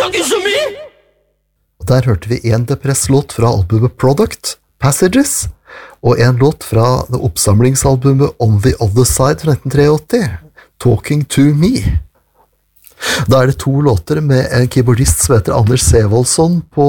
lager så mye! Og der hørte vi en Depress-låt fra albumet Product, Passages, og en låt fra det oppsamlingsalbumet On the Other Side fra 1983, Talking to Me. Da det 2 låter med en keyboardist som heter Anders Sevoldsson på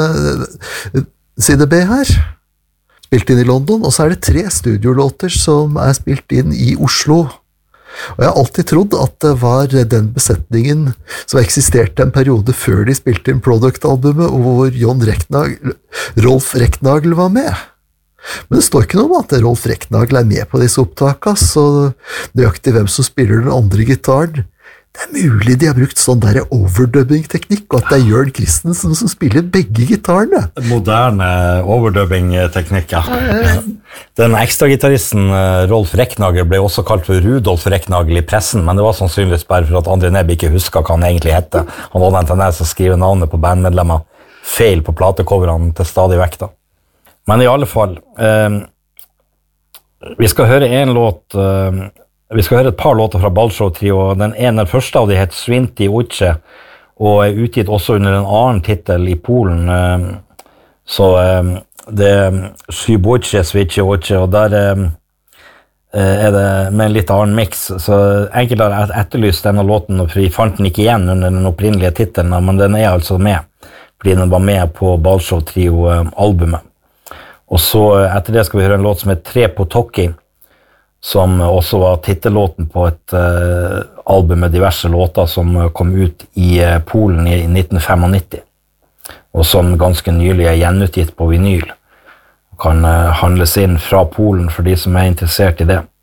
side B her, spilt inn i London, og så det 3 studiolåter som spilt inn i Oslo. Og jeg har alltid trodd at det var den besetningen som eksisterte en periode før de spilte inn Product-albumet, og hvor Rolf Recknagel var med. Men det står ikke noe om at Rolf Recknagel med på disse opptakene, så nøyaktig hvem som spiller den andre gitaren. Det mulig de har brukt sånn der overdubbing-teknikk, og at det Jørn Christensen som spiller begge gitarene. Moderne overdubbing-teknikk, ja. Den ekstragitaristen Rolf Recknagel ble også kalt for Rudolf Recknagel i pressen, men det var sannsynligvis bare for at André Nebb ikke husker hva han egentlig hette. Han hadde en tendens å skrive navnet på bandmedlemmer feil på platecoverene til stadig vekk da. Men i alle fall, vi skal høre en låt... Vi skal høre et par låter fra Balshow-trio. Den første av de heter Svinti Uche, og utgitt også under en annen titel i Polen. Så det Sybuche, Svice Uche, og der det med en litt annen mix. Så enkelt har jeg etterlyst denne låten, for jeg fant den ikke igjen under den opprinnelige titelen, men den altså med, fordi den var med på Balshow-trio-albumet. Og så etter det skal vi høre en låt som heter Tre på Tokki, som også var titellåten på et album med diverse låter som kom ut i Polen i 1995, og som ganske nylig gjenutgitt på vinyl. Kan handles inn fra Polen for de som interessert i det.